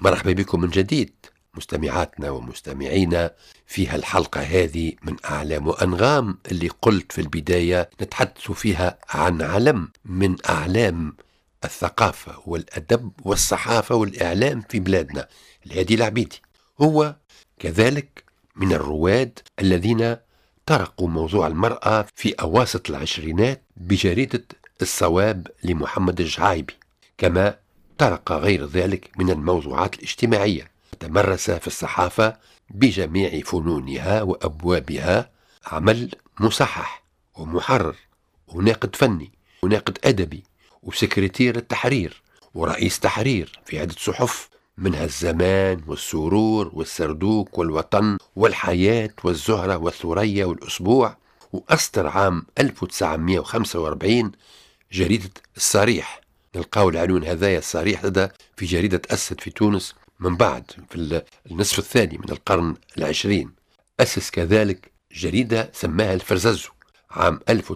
مرحبا بكم من جديد مستمعاتنا ومستمعينا في هالحلقة هذه من أعلام وأنغام اللي قلت في البداية نتحدث فيها عن علم من أعلام الثقافة والأدب والصحافة والإعلام في بلادنا، الهادي العبيدي. هو كذلك من الرواد الذين طرقوا موضوع المرأة في أواسط العشرينات بجريدة الصواب لمحمد الجعايبي، كما طرق غير ذلك من الموضوعات الاجتماعية. تمرس في الصحافة بجميع فنونها وأبوابها، عمل مصحح ومحرر وناقد فني وناقد أدبي وسكرتير التحرير ورئيس تحرير في عدة صحف منها الزمان والسرور والسردوك والوطن والحياة والزهرة والثريا والأسبوع. وأصدر عام 1945 جريدة الصريح. نلقاو العنوان هذايا الصريح هذا في جريدة أسد في تونس من بعد في النصف الثاني من القرن العشرين. أسس كذلك جريدة سماها الفرززو عام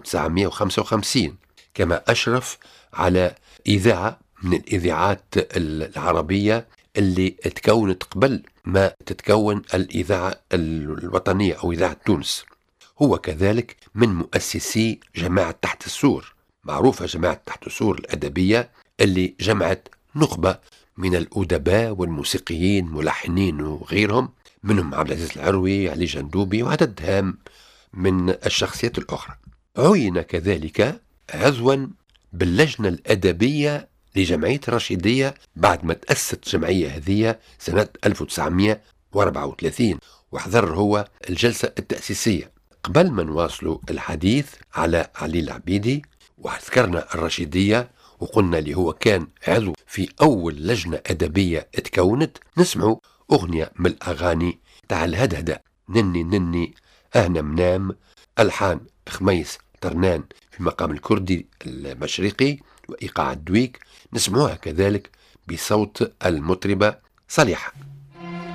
1955، كما أشرف على إذاعة من الإذاعات العربية اللي تكونت قبل ما تتكون الإذاعة الوطنية أو إذاعة تونس. هو كذلك من مؤسسي جماعة تحت السور، معروفة جماعة تحت السور الأدبية اللي جمعت نخبة من الأدباء والموسيقيين ملحنين وغيرهم، منهم عبد العزيز العروي، علي جندوبي وعدد هام من الشخصيات الأخرى. عين كذلك عضوا باللجنة الأدبية لجمعية الرشيدية بعد ما تأسست جمعية هذه سنة 1934، وحضر هو الجلسة التأسيسية. قبل ما نواصلوا الحديث على علي العبيدي وذكرنا الرشيدية وقلنا اللي هو كان عضو في أول لجنة أدبية تكونت، نسمعوا أغنية من الأغاني تاع الهدهدة. نني نني أهنا منام، ألحان خميس ترنان في مقام الكردي المشرقي وإيقاع الدويك. نسمعوها كذلك بصوت المطربة صالحة.